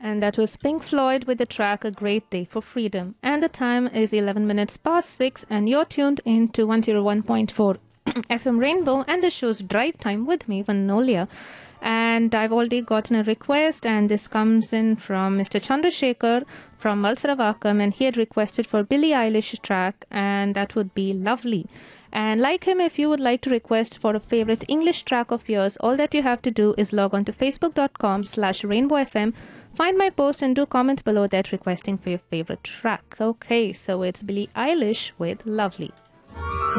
And that was Pink Floyd with the track A Great Day for Freedom. And the time is 11 minutes past 6, and you're tuned in to 101.4 FM Rainbow, and the show's Drive Time with me, Vanolia. And I've already gotten a request, and this comes in from Mr. Chandrasekhar from Valsaravakam, and he had requested for Billie Eilish track, and that would be Lovely. And like him, if you would like to request for a favorite English track of yours, all that you have to do is log on to facebook.com/rainbowfm, find my post and do comment below that requesting for your favorite track. Okay, so it's Billie Eilish with Lovely.